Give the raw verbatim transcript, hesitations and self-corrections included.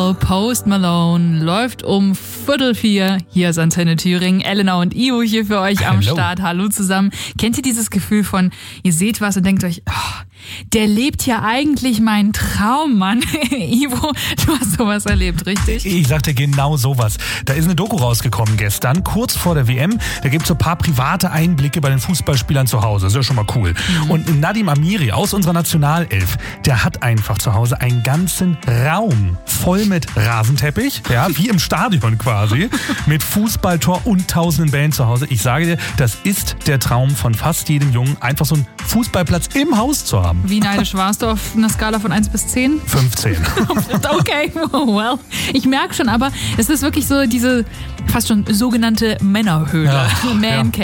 Well, Post Malone läuft um Viertel vier. Hier ist Antenne Thüringen. Elena und Ivo hier für euch am Hello. Start. Hallo zusammen. Kennt ihr dieses Gefühl von, ihr seht was und denkt euch, oh, der lebt ja eigentlich meinen Traum, Mann. Ivo, du hast sowas erlebt, richtig? Ich sag dir genau sowas. Da ist eine Doku rausgekommen gestern, kurz vor der W M. Da gibt's so ein paar private Einblicke bei den Fußballspielern zu Hause. Ist ja schon mal cool. Mhm. Und Nadim Amiri aus unserer Nationalelf, der hat einfach zu Hause einen ganzen Raum voll mit Rasenteppich, ja, wie im Stadion quasi, mit Fußballtor und tausenden Bällen zu Hause. Ich sage dir, das ist der Traum von fast jedem Jungen, einfach so einen Fußballplatz im Haus zu haben. Wie neidisch warst du auf einer Skala von eins bis zehn? fünfzehn. Okay, well. Ich merke schon, aber es ist wirklich so diese fast schon sogenannte Männerhöhle. Ja, Man ja.